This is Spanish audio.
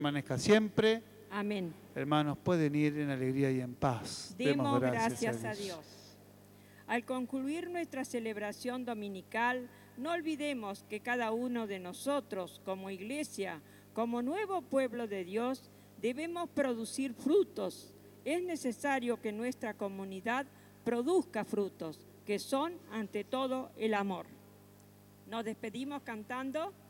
permanezca siempre. Amén. Hermanos, pueden ir en alegría y en paz. Demos gracias a Dios. Al concluir nuestra celebración dominical, no olvidemos que cada uno de nosotros, como iglesia, como nuevo pueblo de Dios, debemos producir frutos. Es necesario que nuestra comunidad produzca frutos, que son, ante todo, el amor. Nos despedimos cantando